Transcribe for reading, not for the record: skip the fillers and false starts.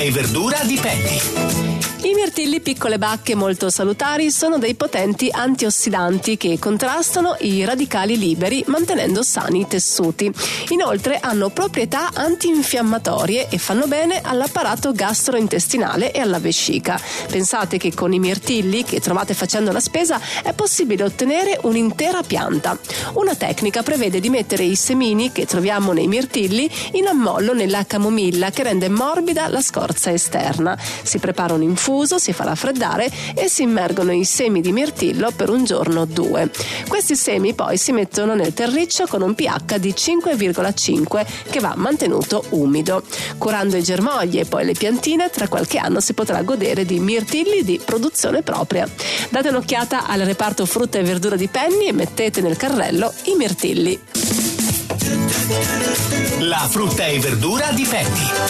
e verdura di Penny. I mirtilli, piccole bacche molto salutari, sono dei potenti antiossidanti che contrastano i radicali liberi mantenendo sani i tessuti. Inoltre hanno proprietà antinfiammatorie e fanno bene all'apparato gastrointestinale e alla vescica. Pensate che con i mirtilli che trovate facendo la spesa è possibile ottenere un'intera pianta. Una tecnica prevede di mettere i semini che troviamo nei mirtilli in ammollo nella camomilla che rende morbida la scorza esterna. Si prepara un infuso, si fa raffreddare e si immergono i semi di mirtillo per un giorno o 2. Questi semi poi si mettono nel terriccio con un pH di 5,5 che va mantenuto umido. Curando i germogli e poi le piantine, tra qualche anno si potrà godere di mirtilli di produzione propria. Date un'occhiata al reparto frutta e verdura di Penny e mettete nel carrello i mirtilli. La frutta e verdura di Penny.